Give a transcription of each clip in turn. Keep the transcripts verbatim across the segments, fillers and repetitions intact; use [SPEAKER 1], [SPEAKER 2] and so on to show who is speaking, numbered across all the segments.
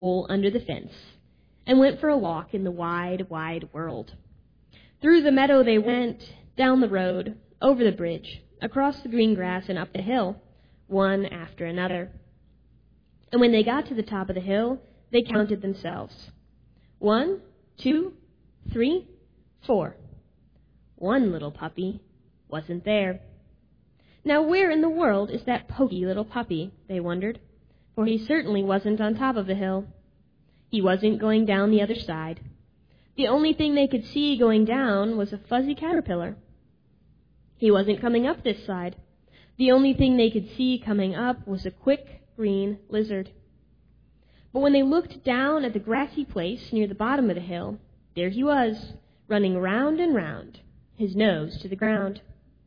[SPEAKER 1] hole under the fence and went for a walk in the wide, wide world. Through the meadow they went, down the road, over the bridge, across the green grass and up the hill, one after another. And when they got to the top of the hill, they counted themselves. One, two, three, four. One little puppy wasn't there. Now where in the world is that poky little puppy, they wondered, for he certainly wasn't on top of the hill. He wasn't going down the other side. The only thing they could see going down was a fuzzy caterpillar. He wasn't coming up this side. The only thing they could see coming up was a quick green lizard. But when they looked down at the grassy place near the bottom of the hill, there he was, running round and round, his nose to the ground.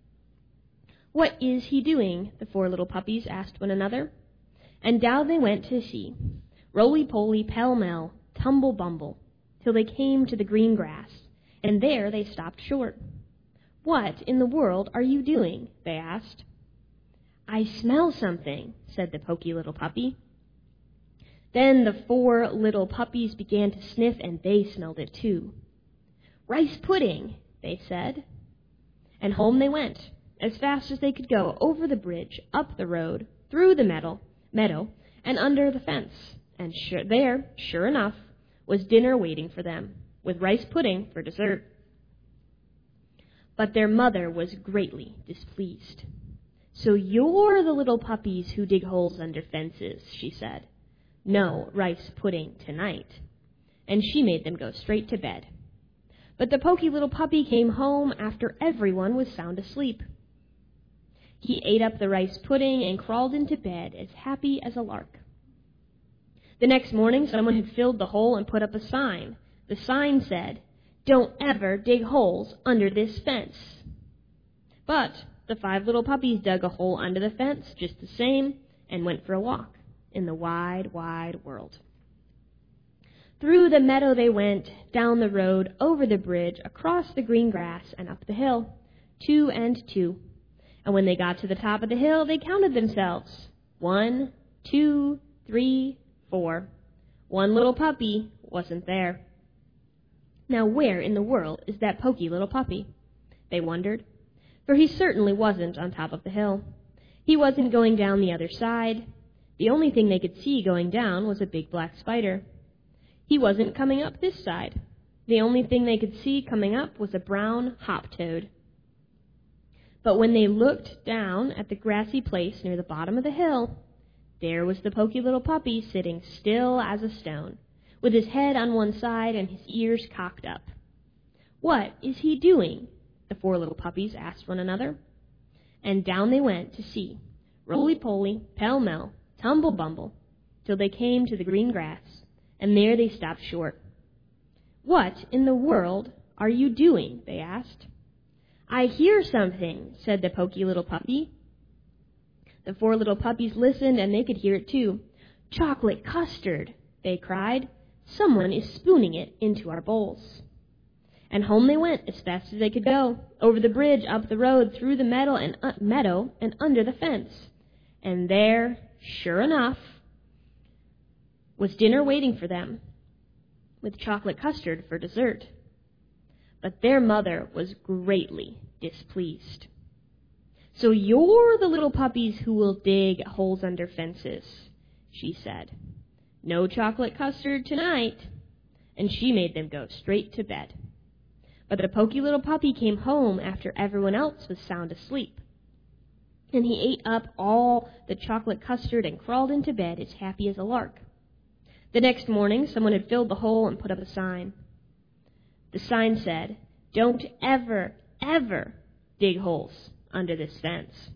[SPEAKER 1] "What is he doing?" the four little puppies asked one another. And down they went to see, roly-poly, pell-mell, tumble-bumble, till they came to the green grass, and there they stopped short. "What in the world are you doing?" they asked. "I smell something," said the poky little puppy. Then the four little puppies began to sniff, and they smelled it too. "Rice pudding," they said. And home they went, as fast as they could go, over the bridge, up the road, through the meadow, meadow, and under the fence. And sure, there, sure enough, was dinner waiting for them, with rice pudding for dessert. But their mother was greatly displeased. "So you're the little puppies who dig holes under fences," she said. "No rice pudding tonight." And she made them go straight to bed. But the poky little puppy came home after everyone was sound asleep. He ate up the rice pudding and crawled into bed as happy as a lark. The next morning, someone had filled the hole and put up a sign. The sign said, "Don't ever dig holes under this fence." But the five little puppies dug a hole under the fence just the same and went for a walk in the wide, wide world. Through the meadow they went, down the road, over the bridge, across the green grass, and up the hill, two and two. And when they got to the top of the hill, they counted themselves. One, two, three, four. One little puppy wasn't there. Now where in the world is that poky little puppy? They wondered, for he certainly wasn't on top of the hill. He wasn't going down the other side. The only thing they could see going down was a big black spider. He wasn't coming up this side. The only thing they could see coming up was a brown hop toad. But when they looked down at the grassy place near the bottom of the hill, there was the poky little puppy sitting still as a stone, with his head on one side and his ears cocked up. "What is he doing?" the four little puppies asked one another. And down they went to see, roly-poly, pell-mell, tumble-bumble, till they came to the green grass, and there they stopped short. "What in the world are you doing?" they asked. "I hear something," said the poky little puppy. The four little puppies listened, and they could hear it too. "Chocolate custard," they cried. "Someone is spooning it into our bowls." And home they went as fast as they could go, over the bridge, up the road, through the meadow and, uh, meadow, and under the fence. And there, sure enough, was dinner waiting for them, with chocolate custard for dessert. But their mother was greatly displeased. "So you're the little puppies who will dig holes under fences," she said. "No chocolate custard tonight." And she made them go straight to bed. But the poky little puppy came home after everyone else was sound asleep. And he ate up all the chocolate custard and crawled into bed as happy as a lark. The next morning, someone had filled the hole and put up a sign. The sign said, "Don't ever, ever dig holes under this fence."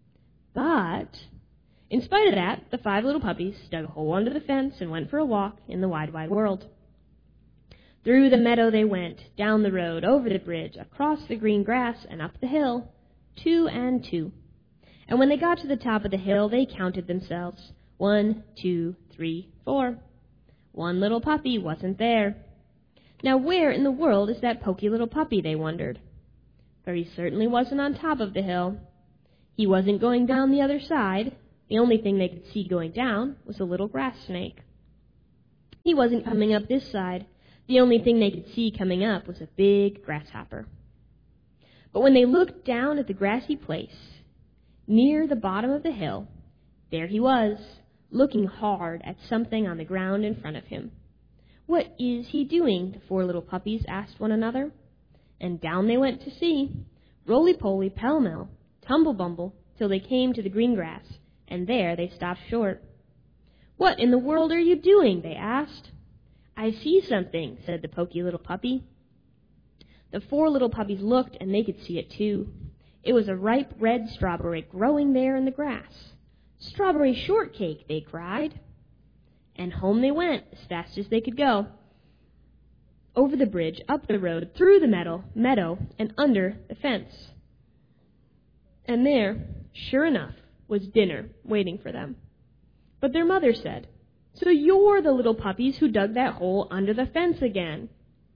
[SPEAKER 1] But, in spite of that, the five little puppies dug a hole under the fence and went for a walk in the wide, wide world. Through the meadow they went, down the road, over the bridge, across the green grass, and up the hill, two and two. And when they got to the top of the hill, they counted themselves. One, two, three, four. One little puppy wasn't there. Now where in the world is that poky little puppy, they wondered. For he certainly wasn't on top of the hill. He wasn't going down the other side. The only thing they could see going down was a little grass snake. he wasn't coming up this side. The only thing they could see coming up was a big grasshopper. But when they looked down at the grassy place, near the bottom of the hill, there he was, looking hard at something on the ground in front of him. "What is he doing?" the four little puppies asked one another. And down they went to see, roly-poly, pell-mell, tumble-bumble, till they came to the green grass, and there they stopped short. "What in the world are you doing?" they asked. "I see something," said the poky little puppy. The four little puppies looked, and they could see it too. It was a ripe red strawberry growing there in the grass. "Strawberry shortcake," they cried. And home they went as fast as they could go. Over the bridge, up the road, through the meadow, meadow, and under the fence. And there, sure enough, was dinner waiting for them. But their mother said, "So you're the little puppies who dug that hole under the fence again.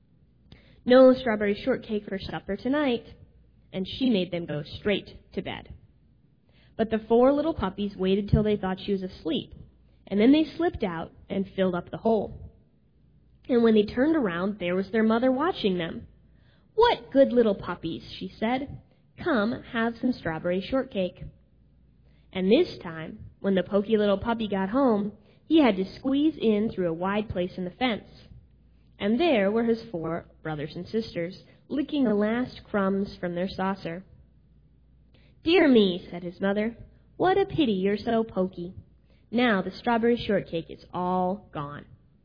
[SPEAKER 1] No strawberry shortcake for supper tonight." And she made them go straight to bed. But the four little puppies waited till they thought she was asleep, and then they slipped out and filled up the hole. And when they turned around, there was their mother watching them. "What good little puppies," she said. "Come, have some strawberry shortcake." And this time, when the poky little puppy got home, he had to squeeze in through a wide place in the fence. And there were his four brothers and sisters, licking the last crumbs from their saucer. "Dear me," said his mother, "what a pity you're so poky. Now the strawberry shortcake is all gone."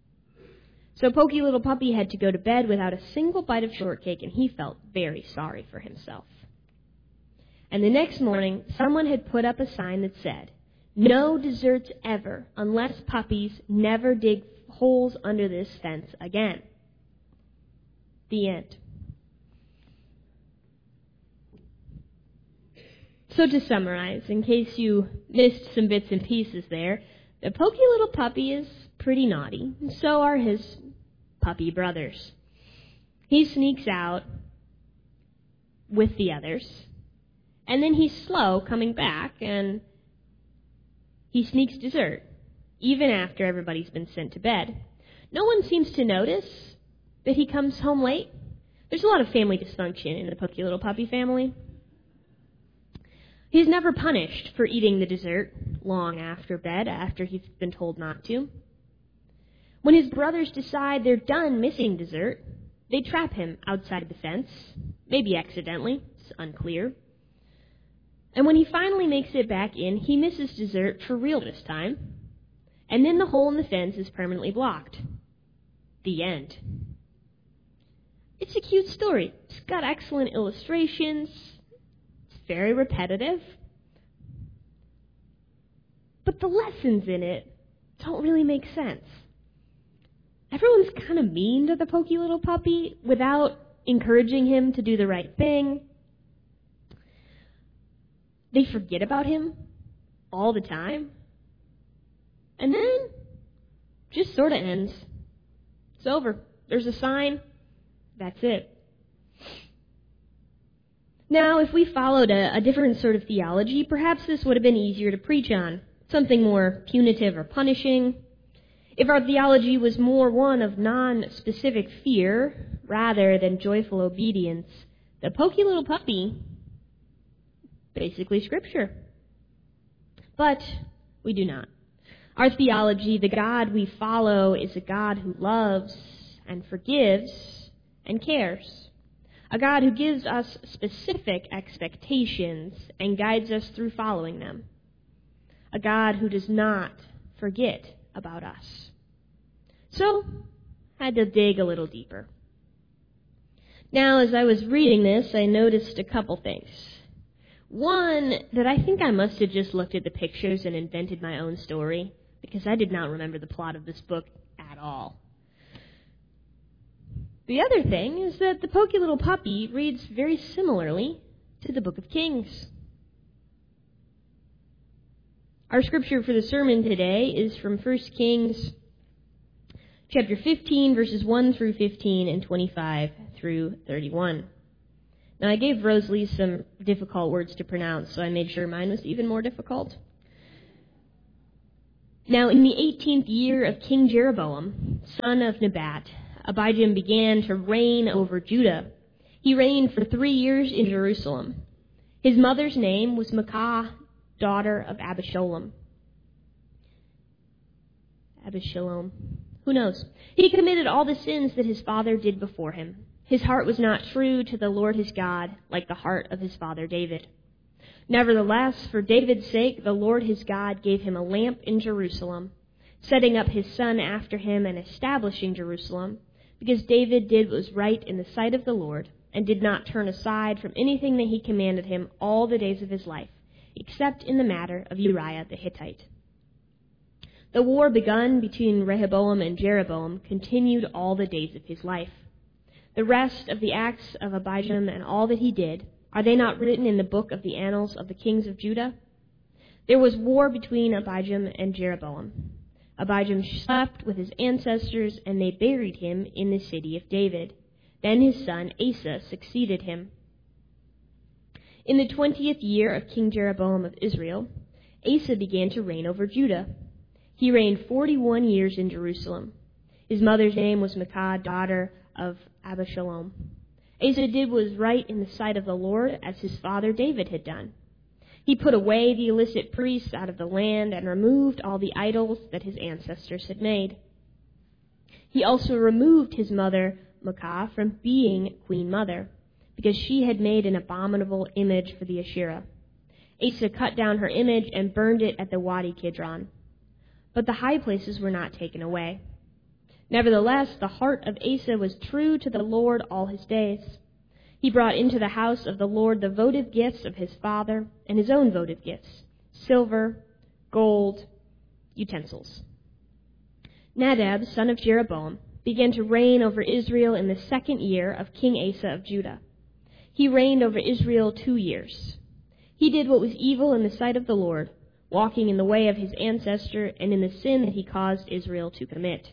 [SPEAKER 1] So Poky Little Puppy had to go to bed without a single bite of shortcake, and he felt very sorry for himself. And the next morning, someone had put up a sign that said, "No desserts ever, unless puppies never dig holes under this fence again." The end. So to summarize, in case you missed some bits and pieces there, the Poky Little Puppy is pretty naughty, and so are his puppy brothers. He sneaks out with the others, and then he's slow coming back, and he sneaks dessert, even after everybody's been sent to bed. No one seems to notice that he comes home late. There's a lot of family dysfunction in the Poky Little Puppy family. He's never punished for eating the dessert long after bed, after he's been told not to. When his brothers decide they're done missing dessert, they trap him outside the fence, maybe accidentally, it's unclear. And when he finally makes it back in, he misses dessert for real this time, and then the hole in the fence is permanently blocked. The end. It's a cute story. It's got excellent illustrations. It's very repetitive. But the lessons in it don't really make sense. Everyone's kind of mean to the Poky Little Puppy without encouraging him to do the right thing. They forget about him all the time. And then just sort of ends. It's over. There's a sign. That's it. Now, if we followed a, a different sort of theology, perhaps this would have been easier to preach on. Something more punitive or punishing. If our theology was more one of non-specific fear rather than joyful obedience, the Poky Little Puppy, basically Scripture. But we do not. Our theology, the God we follow, is a God who loves and forgives and cares. A God who gives us specific expectations and guides us through following them. A God who does not forget about us. So, I had to dig a little deeper. Now, as I was reading this, I noticed a couple things. One, that I think I must have just looked at the pictures and invented my own story, because I did not remember the plot of this book at all. The other thing is that the Poky Little Puppy reads very similarly to the Book of Kings. Our scripture for the sermon today is from First Kings chapter fifteen, verses one through fifteen and twenty-five through thirty-one. Now, I gave Rosalie some difficult words to pronounce, so I made sure mine was even more difficult. Now in the eighteenth year of King Jeroboam, son of Nebat, Abijam began to reign over Judah. He reigned for three years in Jerusalem. His mother's name was Maacah, daughter of Abishalom. Abishalom. Who knows? He committed all the sins that his father did before him. His heart was not true to the Lord his God, like the heart of his father David. Nevertheless, for David's sake, the Lord his God gave him a lamp in Jerusalem, setting up his son after him and establishing Jerusalem, because David did what was right in the sight of the Lord, and did not turn aside from anything that he commanded him all the days of his life, except in the matter of Uriah the Hittite. The war begun between Rehoboam and Jeroboam continued all the days of his life. The rest of the acts of Abijam and all that he did, are they not written in the book of the annals of the kings of Judah? There was war between Abijam and Jeroboam. Abijam slept with his ancestors, and they buried him in the city of David. Then his son Asa succeeded him. In the twentieth year of King Jeroboam of Israel, Asa began to reign over Judah. He reigned forty-one years in Jerusalem. His mother's name was Maacah, daughter of Abishalom. Asa did what was right in the sight of the Lord, as his father David had done. He put away the illicit priests out of the land and removed all the idols that his ancestors had made. He also removed his mother Maacah from being queen mother, because she had made an abominable image for the Asherah. Asa cut down her image and burned it at the Wadi Kidron. But the high places were not taken away. Nevertheless, the heart of Asa was true to the Lord all his days. He brought into the house of the Lord the votive gifts of his father and his own votive gifts, silver, gold, utensils. Nadab, son of Jeroboam, began to reign over Israel in the second year of King Asa of Judah. He reigned over Israel two years. He did what was evil in the sight of the Lord, walking in the way of his ancestor and in the sin that he caused Israel to commit.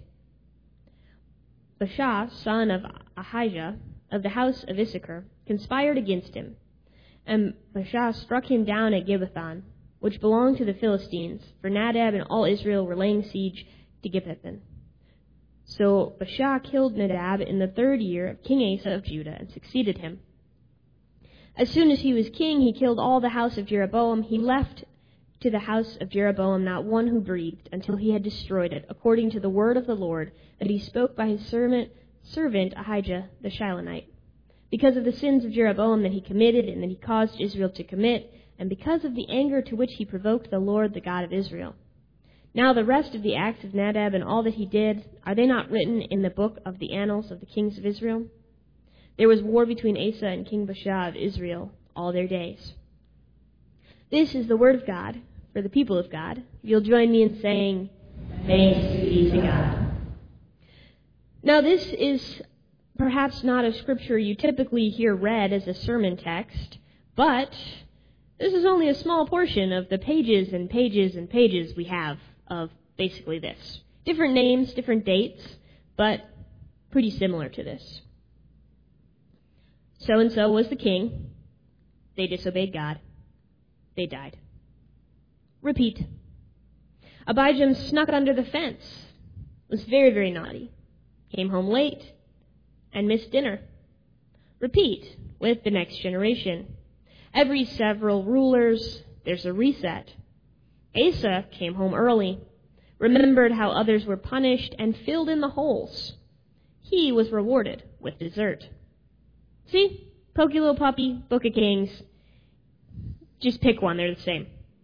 [SPEAKER 1] Baasha, son of Ahijah, of the house of Issachar, conspired against him, and Baasha struck him down at Gibbethon, which belonged to the Philistines, for Nadab and all Israel were laying siege to Gibbethon. So Baasha killed Nadab in the third year of King Asa of Judah and succeeded him. As soon as he was king, he killed all the house of Jeroboam. He left to the house of Jeroboam not one who breathed, until he had destroyed it, according to the word of the Lord that he spoke by his servant, servant Ahijah the Shilonite, because of the sins of Jeroboam that he committed and that he caused Israel to commit, and because of the anger to which he provoked the Lord, the God of Israel. Now the rest of the acts of Nadab and all that he did, are they not written in the book of the annals of the kings of Israel? There was war between Asa and King Baasha of Israel all their days. This is the word of God for the people of God. If you'll join me in saying, thanks be to God. Now this is perhaps not a scripture you typically hear read as a sermon text, but this is only a small portion of the pages and pages and pages we have of basically this. Different names, different dates, but pretty similar to this. So-and-so was the king. They disobeyed God. They died. Repeat. Abijam snuck under the fence, was very, very naughty, came home late, and missed dinner. Repeat with the next generation. Every several rulers, there's a reset. Asa came home early, remembered how others were punished, and filled in the holes. He was rewarded with dessert. See? Pokey Little Puppy, Book of Kings. Just pick one, they're the same.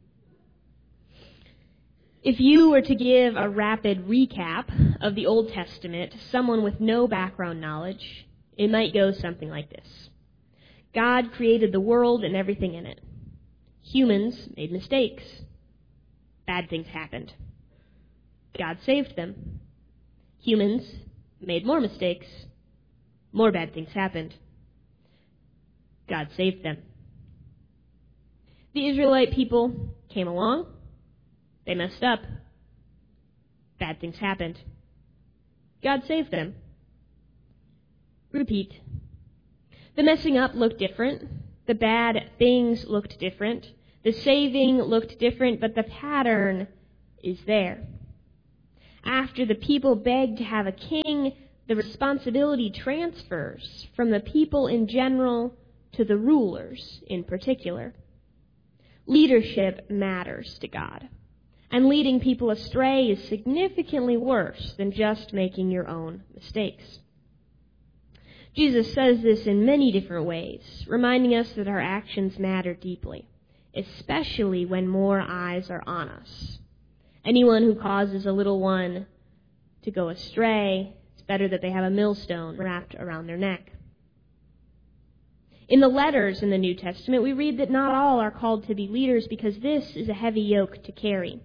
[SPEAKER 1] If you were to give a rapid recap of the Old Testament to someone with no background knowledge, it might go something like this. God created the world and everything in it. Humans made mistakes. Bad things happened. God saved them. Humans made more mistakes. More bad things happened. God saved them. The Israelite people came along. They messed up. Bad things happened. God saved them. Repeat. The messing up looked different. The bad things looked different. The saving looked different, but the pattern is there. After the people beg to have a king, the responsibility transfers from the people in general to the rulers in particular. Leadership matters to God, and leading people astray is significantly worse than just making your own mistakes. Jesus says this in many different ways, reminding us that our actions matter deeply, especially when more eyes are on us. Anyone who causes a little one to go astray, it's better that they have a millstone wrapped around their neck. In the letters in the New Testament, we read that not all are called to be leaders because this is a heavy yoke to carry.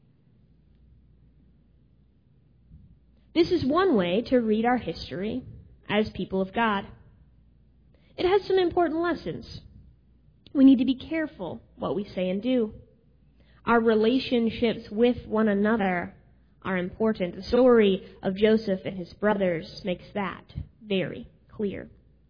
[SPEAKER 1] This is one way to read our history as people of God. It has some important lessons. We need to be careful what we say and do. Our relationships with one another are important. The story of Joseph and his brothers makes that very clear.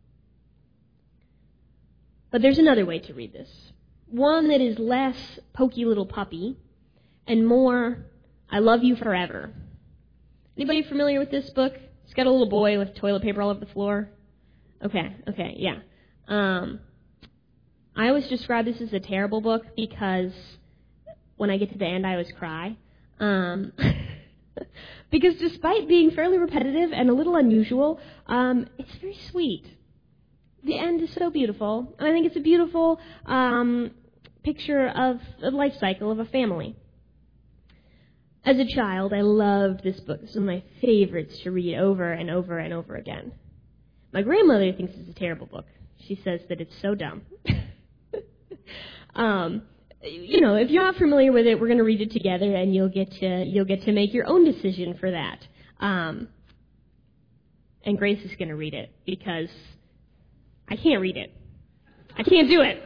[SPEAKER 1] But there's another way to read this. One that is less pokey little puppy and more, I love you forever. Anybody familiar with this book? It's got a little boy with toilet paper all over the floor. Okay, okay, yeah. Um, I always describe this as a terrible book because when I get to the end, I always cry. Um, because despite being fairly repetitive and a little unusual, um, it's very sweet. The end is so beautiful, and I think it's a beautiful um, picture of the life cycle of a family. As a child, I loved this book. This is one of my favorites to read over and over and over again. My grandmother thinks it's a terrible book. She says that it's so dumb. um, you know, if you're not familiar with it, we're going to read it together, and you'll get to you'll get to make your own decision for that. Um, and Grace is going to read it because I can't read it. I can't do it.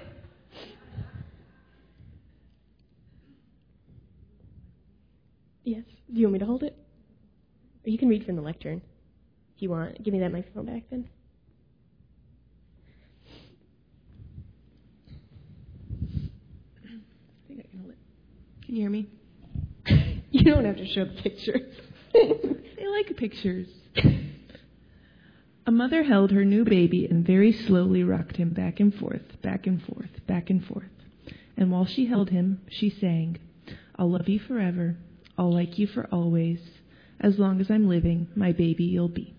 [SPEAKER 1] Yes. Do you want me to hold it? Or you can read from the lectern if you want. Give me that microphone back then. I think I can hold it.
[SPEAKER 2] Can you hear me?
[SPEAKER 1] You don't have to show the pictures.
[SPEAKER 2] They like pictures. A mother held her new baby and very slowly rocked him back and forth, back and forth, back and forth. And while she held him, she sang, "I'll love you forever. I'll like you for always. As long as I'm living, my baby you'll be."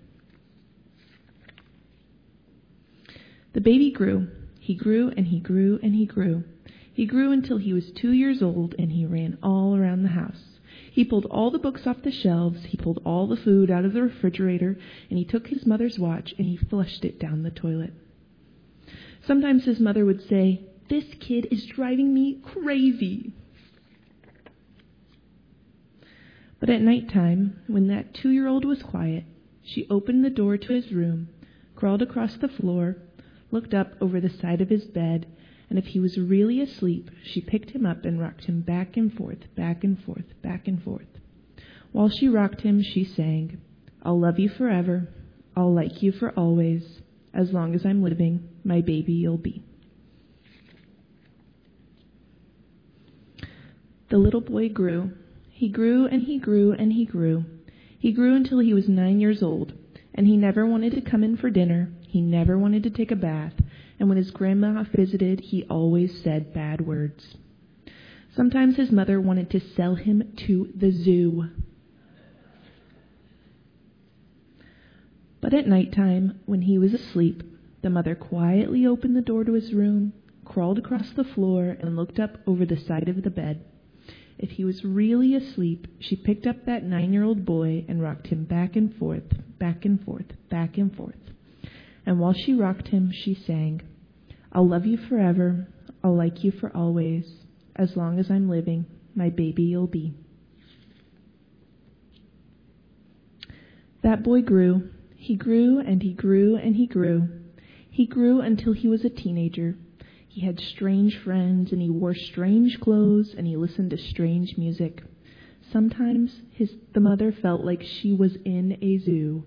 [SPEAKER 2] The baby grew. He grew and he grew and he grew. He grew until he was two years old, and he ran all around the house. He pulled all the books off the shelves, he pulled all the food out of the refrigerator, and he took his mother's watch and he flushed it down the toilet. Sometimes his mother would say, "This kid is driving me crazy." But at night time, when that two-year-old was quiet, she opened the door to his room, crawled across the floor, looked up over the side of his bed, and if he was really asleep, she picked him up and rocked him back and forth, back and forth, back and forth. While she rocked him, she sang, "I'll love you forever. I'll like you for always. As long as I'm living, my baby you'll be." The little boy grew. He grew and he grew and he grew. He grew until he was nine years old, and he never wanted to come in for dinner. He never wanted to take a bath, and when his grandma visited, he always said bad words. Sometimes his mother wanted to sell him to the zoo. But at nighttime, when he was asleep, the mother quietly opened the door to his room, crawled across the floor, and looked up over the side of the bed. If he was really asleep, she picked up that nine-year-old boy and rocked him back and forth, back and forth, back and forth. And while she rocked him, she sang, "I'll love you forever. I'll like you for always. As long as I'm living, my baby you'll be." That boy grew. He grew and he grew and he grew. He grew until he was a teenager. He had strange friends, and he wore strange clothes, and he listened to strange music. Sometimes his the mother felt like she was in a zoo.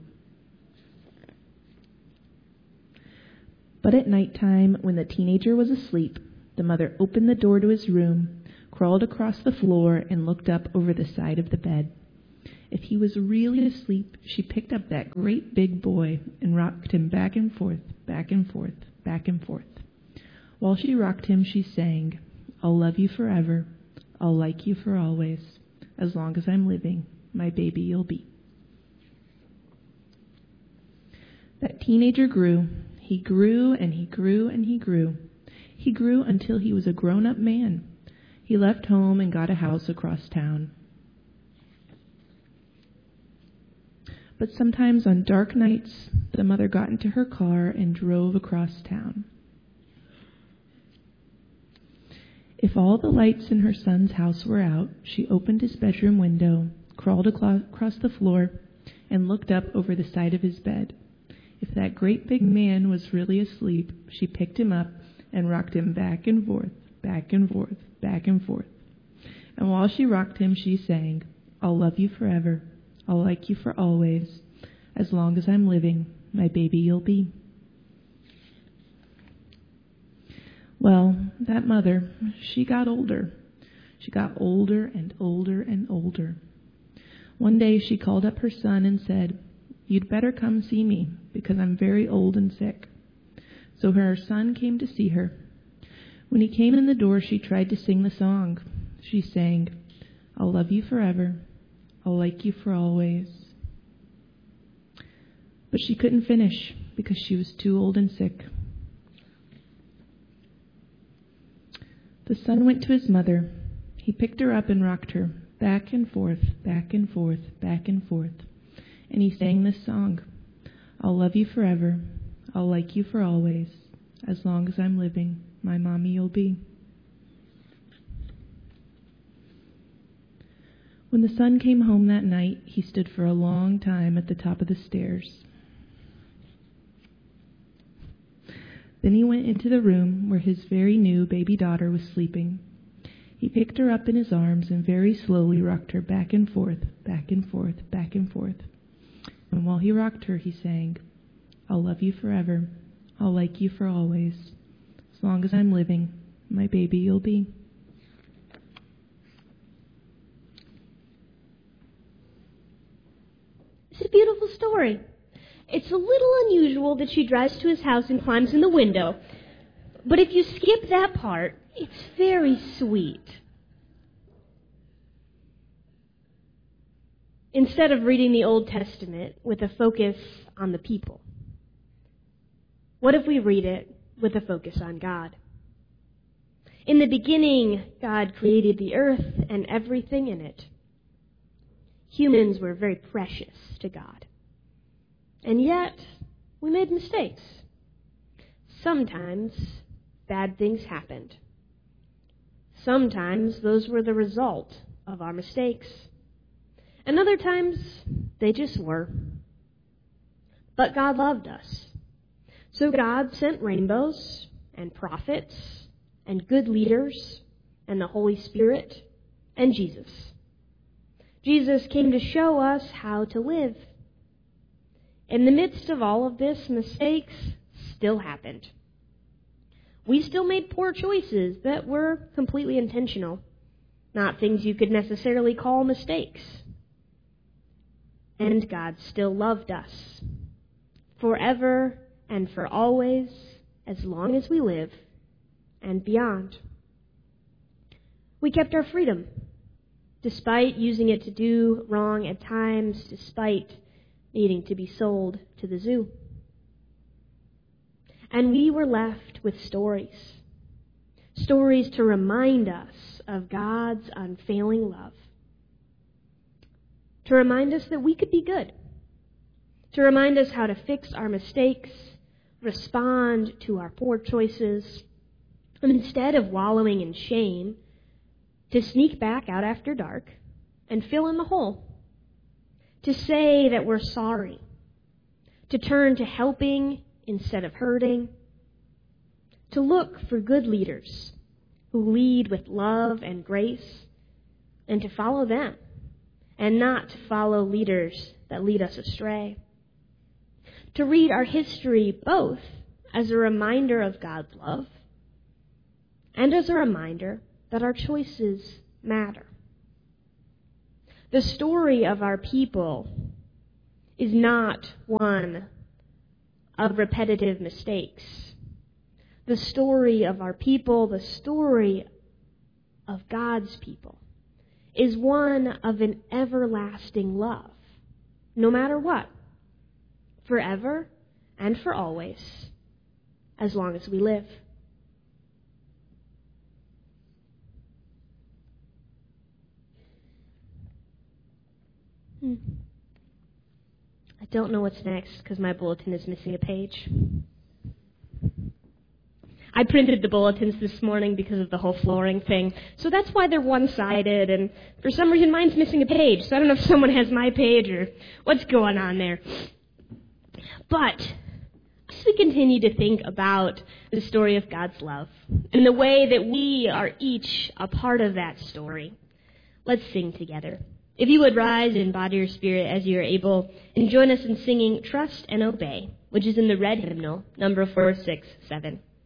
[SPEAKER 2] But at nighttime, when the teenager was asleep, the mother opened the door to his room, crawled across the floor, and looked up over the side of the bed. If he was really asleep, she picked up that great big boy and rocked him back and forth, back and forth, back and forth. While she rocked him, she sang, "I'll love you forever. I'll like you for always. As long as I'm living, my baby you'll be." That teenager grew. He grew and he grew and he grew. He grew until he was a grown-up man. He left home and got a house across town. But sometimes on dark nights, the mother got into her car and drove across town. If all the lights in her son's house were out, she opened his bedroom window, crawled across the floor, and looked up over the side of his bed. If that great big man was really asleep, she picked him up and rocked him back and forth, back and forth, back and forth. And while she rocked him, she sang, "I'll love you forever. I'll like you for always. As long as I'm living, my baby you'll be." Well, that mother, she got older. She got older and older and older. One day she called up her son and said, "You'd better come see me because I'm very old and sick." So her son came to see her. When he came in the door, she tried to sing the song. She sang, "I'll love you forever. I'll like you for always." But she couldn't finish because she was too old and sick. The son went to his mother. He picked her up and rocked her back and forth, back and forth, back and forth. And he sang this song, "I'll love you forever. I'll like you for always. As long as I'm living, my mommy you'll be." When the son came home that night, he stood for a long time at the top of the stairs. Then he went into the room where his very new baby daughter was sleeping. He picked her up in his arms and very slowly rocked her back and forth, back and forth, back and forth. And while he rocked her, he sang, "I'll love you forever. I'll like you for always. As long as I'm living, my baby you'll be."
[SPEAKER 1] It's a beautiful story. It's a little unusual that she drives to his house and climbs in the window. But if you skip that part, it's very sweet. Instead of reading the Old Testament with a focus on the people, what if we read it with a focus on God? In the beginning, God created the earth and everything in it. Humans were very precious to God. And yet, we made mistakes. Sometimes, bad things happened. Sometimes, those were the result of our mistakes. And other times, they just were. But God loved us. So God sent rainbows and prophets and good leaders and the Holy Spirit and Jesus. Jesus came to show us how to live. In the midst of all of this, mistakes still happened. We still made poor choices that were completely intentional, not things you could necessarily call mistakes. And God still loved us, forever and for always, as long as we live, and beyond. We kept our freedom, despite using it to do wrong at times, despite needing to be sold to the zoo. And we were left with stories. Stories to remind us of God's unfailing love. To remind us that we could be good. To remind us how to fix our mistakes, respond to our poor choices, and instead of wallowing in shame, to sneak back out after dark and fill in the hole. To say that we're sorry. To turn to helping instead of hurting. To look for good leaders who lead with love and grace, and to follow them, and not to follow leaders that lead us astray. To read our history both as a reminder of God's love and as a reminder that our choices matter. The story of our people is not one of repetitive mistakes. The story of our people, the story of God's people, is one of an everlasting love, no matter what, forever and for always, as long as we live. Hmm. I don't know what's next because my bulletin is missing a page. I printed the bulletins this morning because of the whole flooring thing, so that's why they're one-sided, and for some reason mine's missing a page, so I don't know if someone has my page or what's going on there. But as we continue to think about the story of God's love and the way that we are each a part of that story, let's sing together. If you would rise in body or spirit as you are able, and join us in singing Trust and Obey, which is in the red hymnal, number four six seven.